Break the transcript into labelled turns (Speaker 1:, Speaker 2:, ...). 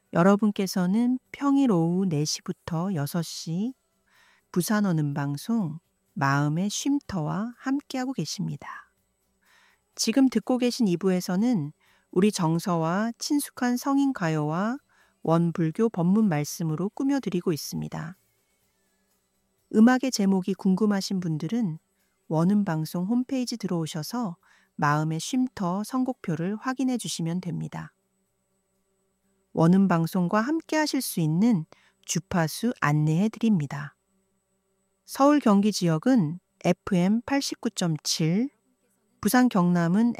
Speaker 1: 여러분께서는 평일 오후 4시부터 6시 부산 어는 방송 마음의 쉼터와 함께하고 계십니다. 지금 듣고 계신 2부에서는 우리 정서와 친숙한 성인 가요와 원불교 법문 말씀으로 꾸며드리고 있습니다. 음악의 제목이 궁금하신 분들은 원음 방송 홈페이지 들어오셔서 마음의 쉼터 선곡표를 확인해 주시면 됩니다. 원음 방송과 함께 하실 수 있는 주파수 안내해 드립니다. 서울 경기 지역은 FM 89.7, 부산 경남은